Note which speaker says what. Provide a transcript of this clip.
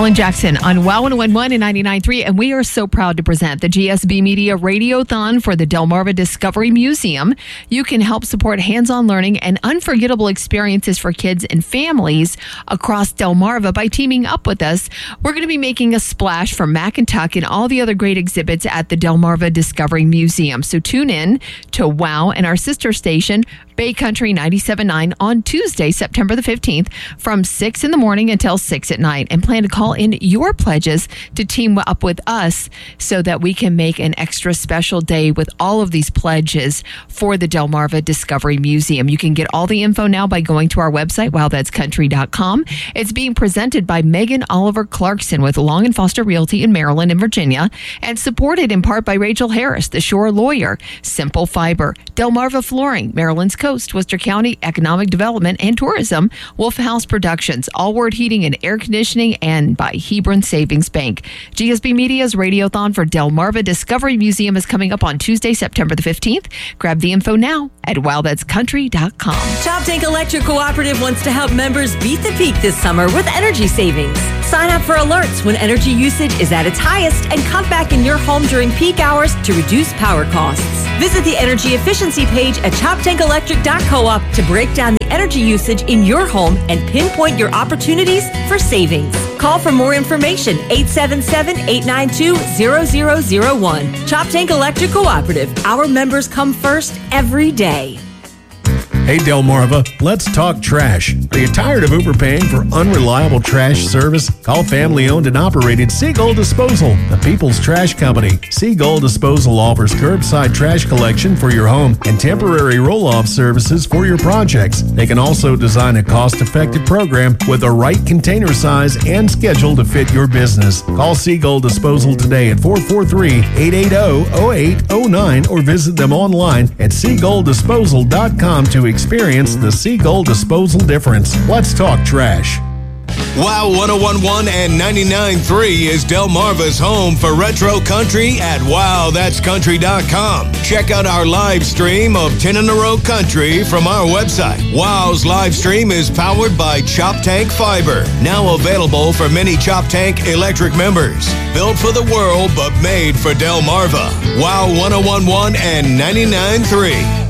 Speaker 1: Alan Jackson on WOW 101 and 99.3, and we are so proud to present the GSB Media Radiothon for the Delmarva Discovery Museum. You can help support hands-on learning and unforgettable experiences for kids and families across Delmarva by teaming up with us. We're going to be making a splash for Mack and Tuck and all the other great exhibits at the Delmarva Discovery Museum. So tune in to WOW and our sister station, Bay Country 97.9 on Tuesday, September the 15th from 6 in the morning until 6 at night, and plan to call in your pledges to team up with us so that we can make an extra special day with all of these pledges for the Delmarva Discovery Museum. You can get all the info now by going to our website, wowthat'scountry.com. It's being presented by Megan Oliver Clarkson with Long & Foster Realty in Maryland and Virginia, and supported in part by Rachel Harris, the Shore Lawyer, Simple Fiber, Delmarva Flooring, Maryland's Coast, Worcester County Economic Development and Tourism, Wolf House Productions, Allward Heating and Air Conditioning, and by Hebron Savings Bank. GSB Media's Radiothon for Delmarva Discovery Museum is coming up on Tuesday, September the 15th. Grab the info now at wowthat'scountry.com.
Speaker 2: Choptank Electric Cooperative wants to help members beat the peak this summer with energy savings. Sign up for alerts when energy usage is at its highest and cut back in your home during peak hours to reduce power costs. Visit the energy efficiency page at choptankelectric.coop to break down the energy usage in your home and pinpoint your opportunities for savings. Call for more information, 877-892-0001. Choptank Electric Cooperative. Our members come first every day.
Speaker 3: Hey Delmarva, let's talk trash. Are you tired of overpaying for unreliable trash service? Call family-owned and operated Seagull Disposal, the people's trash company. Seagull Disposal offers curbside trash collection for your home and temporary roll-off services for your projects. They can also design a cost-effective program with the right container size and schedule to fit your business. Call Seagull Disposal today at 443-880-0809 or visit them online at seagulldisposal.com to experience the Seagull Disposal difference. Let's talk trash.
Speaker 4: WOW 101.1 and 99.3 is Delmarva's home for retro country at wowthat'scountry.com. Check out our live stream of 10 in a Row Country from our website. WOW's live stream is powered by Choptank Fiber, now available for many Choptank Electric members. Built for the world, but made for Delmarva. WOW 101.1 and 99.3.